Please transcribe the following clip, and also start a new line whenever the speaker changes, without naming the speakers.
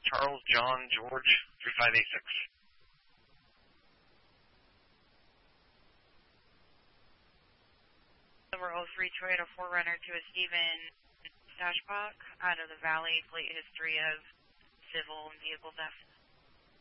Charles John George 3586.
Number 03 Toyota 4Runner to a Stephen Stashbach out of the Valley, plate history of civil and vehicle theft.